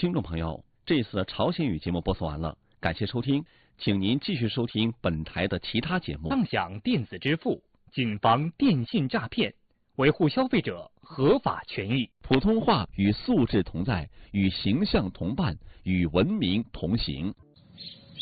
听众朋友，这次的朝鲜语节目播送完了，感谢收听，请您继续收听本台的其他节目。 畅享电子支付，谨防电信诈骗，维护消费者合法权益。 普通话与素质同在，与形象同伴，与文明同行。